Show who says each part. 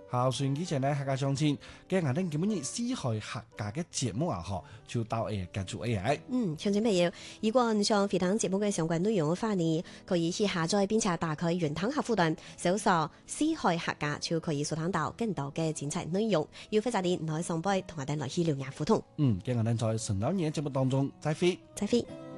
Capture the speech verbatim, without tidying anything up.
Speaker 1: 好，算之前呢，客家上前，嘅我哋基本日四海客家嘅節目啊，嗬，就到誒結束 A I。
Speaker 2: 嗯，聽眾朋友，如果你想回聽節目嘅相關內容嘅話呢，可以去下載並且打開雲端客戶端，搜索四海客家，就可以收聽到更多嘅精彩內容。要非常啲，唔可以上杯同我哋來去聊下互動。
Speaker 1: 嗯，嘅我哋在神老年節目當中再會，
Speaker 2: 再會。